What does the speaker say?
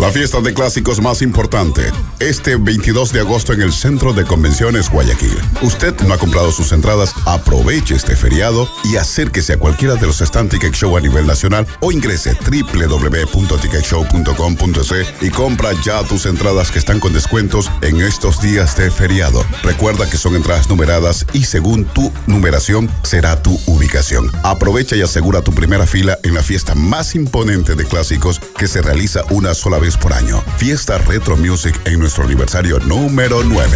La fiesta de clásicos más importante, este 22 de agosto en el Centro de Convenciones Guayaquil. Usted no ha comprado sus entradas, aproveche este feriado y acérquese a cualquiera de los stand Ticket Show a nivel nacional o ingrese www.ticketshow.com.es y compra ya tus entradas que están con descuentos en estos días de feriado. Recuerda que son entradas numeradas y según tu numeración será tu ubicación. Aprovecha y asegura tu primera fila en la fiesta más imponente de clásicos que se realiza una sola vez por año. Fiesta Retro Music en nuestro aniversario número 9.